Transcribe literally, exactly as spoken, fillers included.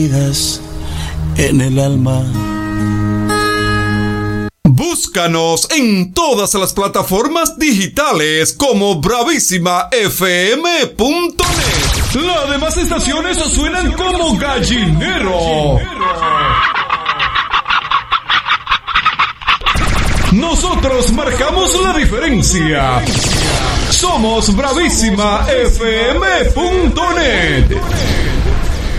en el alma. Búscanos en todas las plataformas digitales como bravísima f m punto net. Las demás estaciones suenan como gallinero. Nosotros marcamos la diferencia. Somos bravísima f m punto net.